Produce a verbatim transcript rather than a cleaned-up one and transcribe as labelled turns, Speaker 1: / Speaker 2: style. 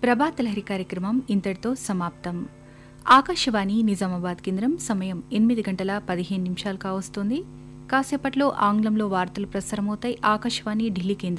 Speaker 1: ప్రభాత లహరి కార్యక్రమం ఇంతటితో సమాప్తం. ఆకాశవాణి నిజామాబాద్ కేంద్రం సమయం ఎనిమిది గంటల పదిహేను నిమిషాలు కావస్తోంది. కాసేపట్లో ఆంగ్లంలో వార్తలు ప్రసారమవుతాయి. ఆకాశవాణి ఢిల్లీ కేంద్రం